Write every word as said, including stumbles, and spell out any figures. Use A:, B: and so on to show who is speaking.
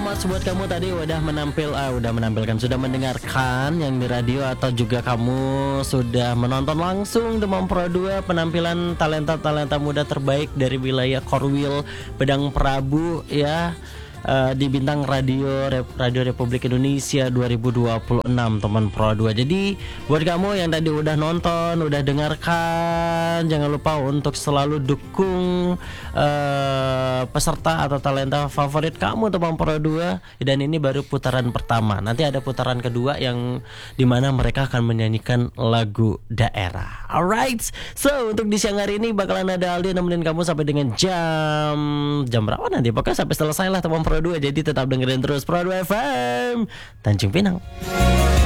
A: much buat kamu tadi udah menampil ah, udah menampilkan, sudah mendengarkan yang di radio atau juga kamu sudah menonton langsung Demam Pro dua penampilan talenta-talenta muda terbaik dari wilayah Korwil Pedang Prabu ya. Uh, di Bintang Radio Rep, Radio Republik Indonesia dua ribu dua puluh enam teman Pro dua. Jadi buat kamu yang tadi udah nonton, udah dengarkan, jangan lupa untuk selalu dukung uh, peserta atau talenta favorit kamu teman Pro dua. Dan ini baru putaran pertama. Nanti ada putaran kedua yang dimana mereka akan menyanyikan lagu daerah. Alright, so untuk di siang hari ini bakalan ada Aldi nemenin kamu sampai dengan jam Jam berapa nanti? Pokoknya sampai selesai lah teman Pro dua. Jadi tetap dengerin terus Pro dua F M Tanjung Pinang.